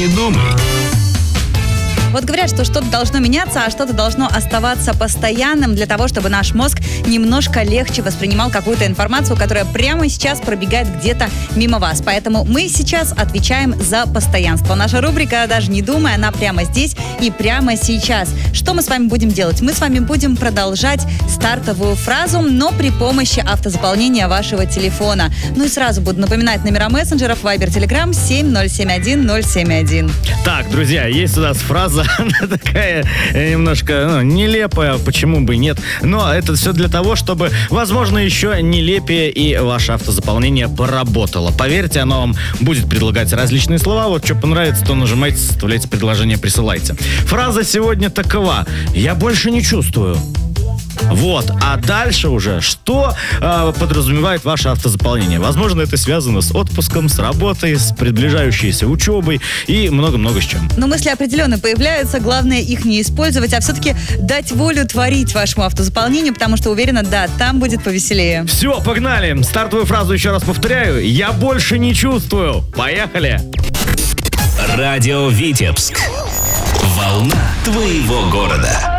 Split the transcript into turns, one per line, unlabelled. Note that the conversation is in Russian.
думай.
Вот говорят, что что-то должно меняться, а что-то должно оставаться постоянным для того, чтобы наш мозг немножко легче воспринимал какую-то информацию, которая прямо сейчас пробегает где-то мимо вас. Поэтому мы сейчас отвечаем за постоянство. Наша рубрика «Даже не думай», она прямо здесь и прямо сейчас. Что мы с вами будем делать? Мы с вами будем продолжать стартовую фразу, но при помощи автозаполнения вашего телефона. Ну и сразу буду напоминать номера мессенджеров Viber, Telegram 7071071.
Так, друзья, есть у нас фраза, она такая немножко нелепая, почему бы и нет. Но это все для того, чтобы, возможно, еще нелепее и ваше автозаполнение поработало. Поверьте, оно вам будет предлагать различные слова. Вот что понравится, то нажимайте, составляйте предложение, присылайте. Фраза сегодня такова: «Я больше не чувствую». Вот, а дальше уже, что подразумевает ваше автозаполнение? Возможно, это связано с отпуском, с работой, с приближающейся учебой и много-много с чем.
Но мысли определенно появляются, главное их не использовать, а все-таки дать волю творить вашему автозаполнению, потому что уверена, да, там будет повеселее.
Все, погнали! Стартовую фразу еще раз повторяю. «Я больше не чувствую». Поехали!
Радио Витебск. Волна твоего города.